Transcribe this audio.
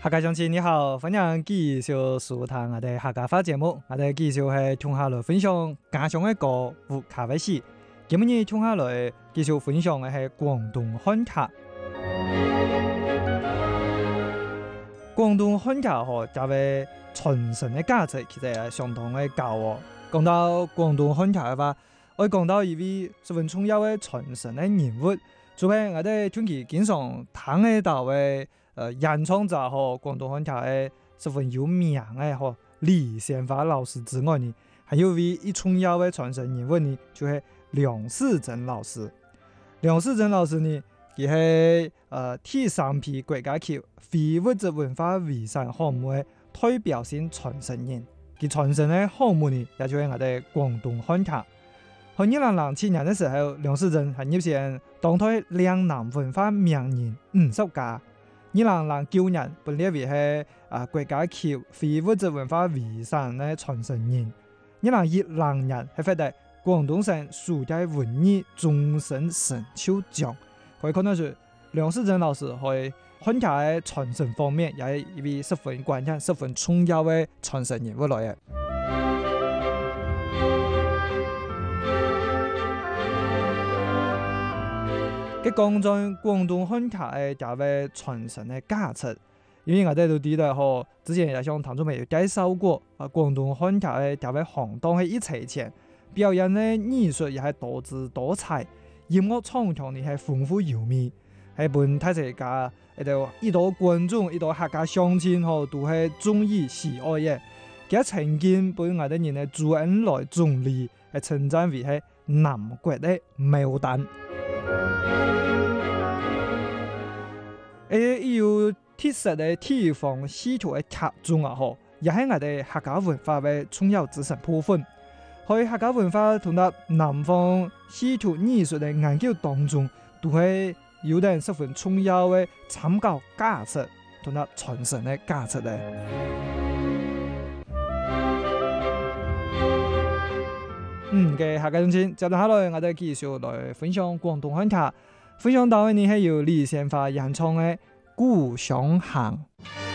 客家鄉親你好，歡迎繼續收聽我哋客家話節目。我哋繼續係聽下來分享家鄉嘅歌和客家史。今日聽下來繼續分享嘅係廣東漢客。廣東漢客和作為傳承嘅價值，其實係相當嘅高哦。講到廣東漢客嘅話，我講到一位十分重要嘅傳承嘅人物，就係我哋近期經常聽得到嘅演唱者和廣東漢客嘅十分有名嘅和李先發老師之外呢，還有一位重要嘅傳承人物呢，就係梁世珍老師。梁世珍老師呢，佢係第三批國家級非物質文化遺產項目嘅代表性傳承人。佢傳承嘅項目呢，也就係我哋廣東漢客。喺2007年嘅時候，梁世珍係入選當代嶺南文化名人50家。2009年被列為係國家級非物質文化遺產嘅傳承人。2010年係獲得廣東省暑假文藝終身成就獎。可以看到是梁世珍老師喺漢客嘅傳承方面，也係一位十分關鍵、十分重要嘅傳承人物來嘅。佢講在廣東漢客嘅價位傳承嘅價值，因為我哋都知道嗬，之前也向聽眾朋友介紹過廣東漢客嘅價位行當係一齊錢，表演嘅藝術也係多姿多彩，音樂唱腔呢係豐富優美，係本睇世界一到觀眾一到客家鄉親嗬都係中意喜愛嘅。佢曾經被我哋人嘅周恩來總理係稱讚為係南國嘅牡丹。有特色嘅地方戲曲嘅劇種啊，也係我哋客家文化嘅重要組成部分。喺客家文化同埋南方戲曲藝術嘅研究當中，都係有啲十分重要嘅參考價值同埋傳承嘅價值咧。嘅客家鄉親，接落下來我哋繼續來分享廣東漢客。分享到嘅呢係由李先發演唱嘅《故鄉行》。